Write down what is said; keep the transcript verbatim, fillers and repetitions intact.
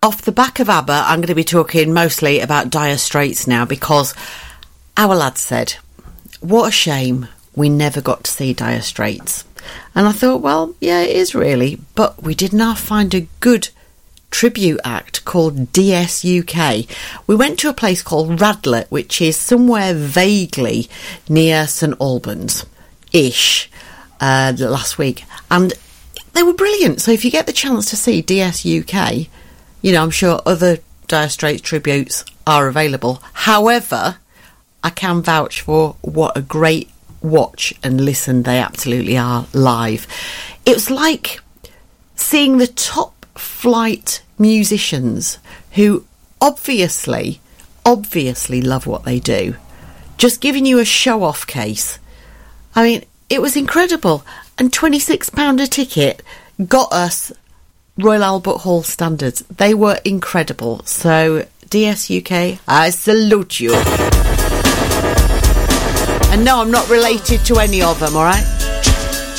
off the back of ABBA, I'm going to be talking mostly about Dire Straits now, because our lad said, what a shame we never got to see Dire Straits. And I thought, well, yeah, it is really, but we did not find a good tribute act called D S U K. We went to a place called Radlett, which is somewhere vaguely near St Albans-ish, uh, last week, and they were brilliant. So if you get the chance to see D S U K, you know, I'm sure other Dire Straits tributes are available. However, I can vouch for what a great watch and listen they absolutely are live. It was like seeing the top flight musicians who obviously, obviously love what they do, just giving you a show-off case. I mean, it was incredible. And twenty-six pounds a ticket got us Royal Albert Hall standards. They were incredible. So, D S U K, I salute you. And no, I'm not related to any of them, all right?